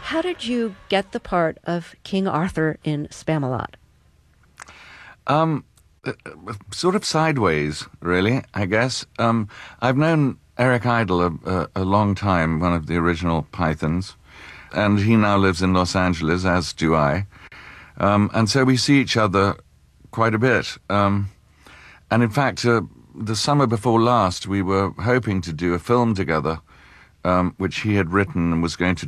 How did you get the part of King Arthur in Spamalot? Um, Sort of sideways, really, I guess. I've known Eric Idle a long time, one of the original Pythons, and he now lives in Los Angeles, as do I. And so we see each other quite a bit. And in fact, the summer before last, we were hoping to do a film together, which he had written and was going to